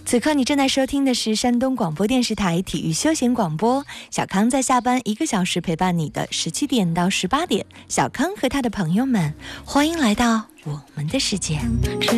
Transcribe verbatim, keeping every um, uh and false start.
此刻你正在收听的是山东广播电视台体育休闲广播，小康在下班一个小时陪伴你的十七点到十八点，小康和他的朋友们，欢迎来到我们的世界。